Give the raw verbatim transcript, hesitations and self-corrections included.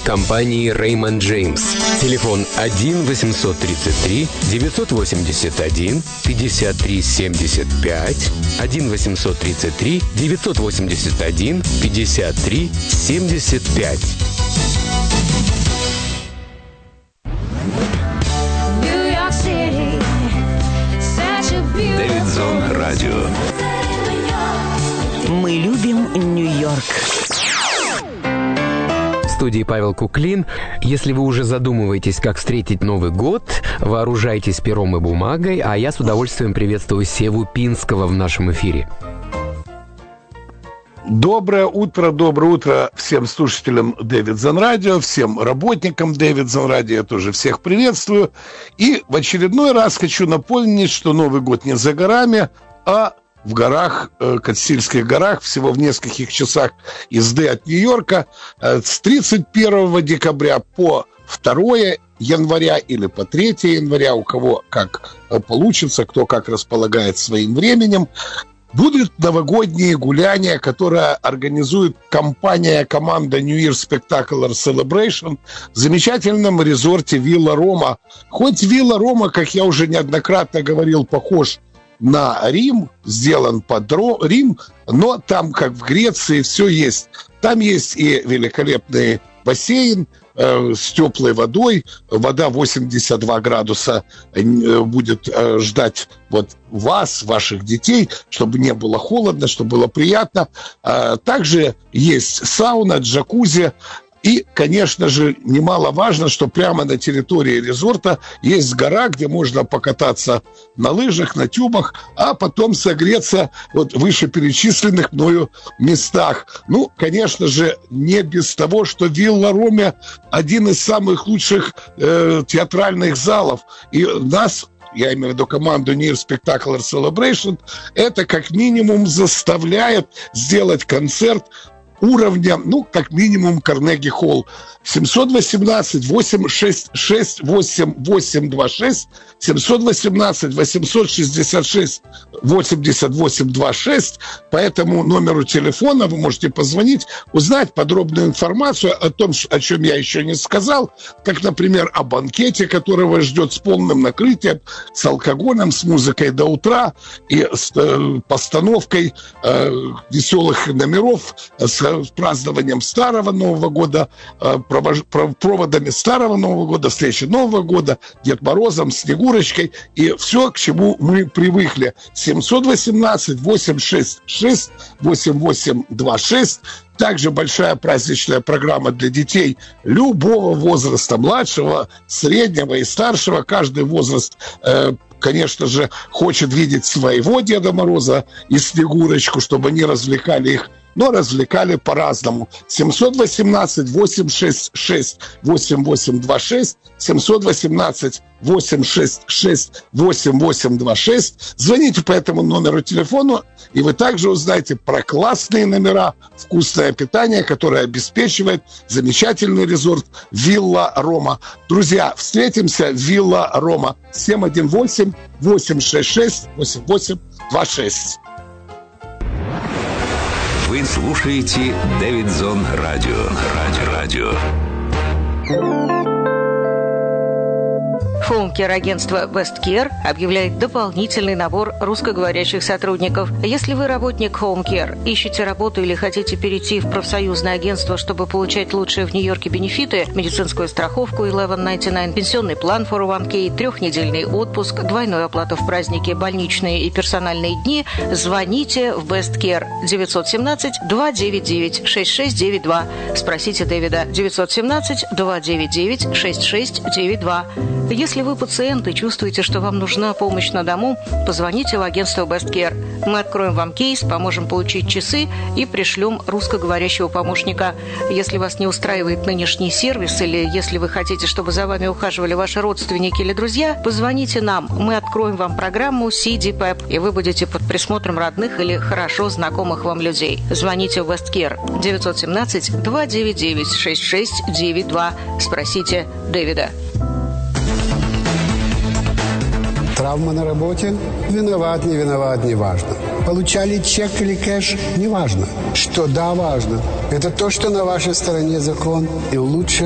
компании Raymond James. Телефон один восемьсот тридцать три девятьсот восемьдесят один пятьдесят три семьдесят пять, один восемьсот тридцать три девятьсот восемьдесят один пятьдесят три семьдесят пять. Дэвидсон Радио. Мы любим Нью-Йорк. В студии Павел Куклин. Если вы уже задумываетесь, как встретить Новый год, вооружайтесь пером и бумагой, а я с удовольствием приветствую Севу Пинского в нашем эфире. Доброе утро, доброе утро всем слушателям Дэвидсон Радио, всем работникам Дэвидсон Радио, я тоже всех приветствую. И в очередной раз хочу напомнить, что Новый год не за горами, а в горах, э, Кастильских горах, всего в нескольких часах езды от Нью-Йорка, э, с тридцать первого декабря по второго января или по третьего января, у кого как э, получится, кто как располагает своим временем, будут новогодние гуляния, которые организует компания, команда New Year Spectacular Celebration в замечательном резорте Вилла Рома. Хоть Вилла Рома, как я уже неоднократно говорил, похож на Рим, сделан под Рим, но там, как в Греции, все есть. Там есть и великолепный бассейн э, с теплой водой. Вода восемьдесят два градуса э, будет э, ждать вот вас, ваших детей, чтобы не было холодно, чтобы было приятно. Э, также есть сауна, джакузи. И, конечно же, немаловажно, что прямо на территории резорта есть гора, где можно покататься на лыжах, на тюбах, а потом согреться вот в вышеперечисленных мною местах. Ну, конечно же, не без того, что Вилла Рома один из самых лучших э, театральных залов. И нас, я имею в виду команду New Year Spectacular Celebration, это как минимум заставляет сделать концерт уровня, ну, как минимум, Карнеги Холл. семьсот восемнадцать восемь шесть шесть восемь восемь два шесть, семьсот восемнадцать восемьсот шестьдесят шесть восемьдесят восемь двадцать шесть. По этому номеру телефона вы можете позвонить, узнать подробную информацию о том, о чем я еще не сказал, как, например, о банкете, который вас ждет с полным накрытием, с алкоголем, с музыкой до утра и с э, постановкой э, веселых номеров, с празднованием Старого Нового года, проводами Старого Нового года, встречи Нового года, Дед Морозом, Снегурочкой и все, к чему мы привыкли. семьсот восемнадцать восемь шесть шесть восемь восемь два шесть. Также большая праздничная программа для детей любого возраста, младшего, среднего и старшего. Каждый возраст, э, конечно же, хочет видеть своего Деда Мороза и Снегурочку, чтобы они развлекали их, но развлекали по-разному. семьсот восемнадцать восемь шесть шесть восемь восемь два шесть, семьсот восемнадцать восемь шесть шесть восемь восемь два шесть. Звоните по этому номеру телефона, и вы также узнаете про классные номера, вкусное питание, которое обеспечивает замечательный резорт Вилла Рома. Друзья, встретимся в Вилла Рома. семь один восемь восемь шесть шесть восемь восемь два шесть. Вы слушаете Дэвидсон Радио. Радио. Радио. Хоум-кер-агентство Westcare объявляет дополнительный набор русскоговорящих сотрудников. Если вы работник Home Care, ищете работу или хотите перейти в профсоюзное агентство, чтобы получать лучшие в Нью-Йорке бенефиты, медицинскую страховку eleven ninety-nine, пенсионный план фор о ван кей, трехнедельный отпуск, двойную оплату в праздники, больничные и персональные дни, звоните в Westcare девять один семь два девять девять шесть шесть девять два. Спросите Дэвида девять один семь два девять девять шесть шесть девять два. Если вы пациент и чувствуете, что вам нужна помощь на дому, позвоните в агентство Westcare. Мы откроем вам кейс, поможем получить часы и пришлем русскоговорящего помощника. Если вас не устраивает нынешний сервис или если вы хотите, чтобы за вами ухаживали ваши родственники или друзья, позвоните нам. Мы откроем вам программу си ди пэп, и вы будете под присмотром родных или хорошо знакомых вам людей. Звоните в Westcare девять один семь два девять девять шесть шесть девять два. Спросите Дэвида. Травма на работе? Виноват, не виноват, не важно. Получали чек или кэш? Не важно. Что да, важно. Это то, что на вашей стороне закон, и лучше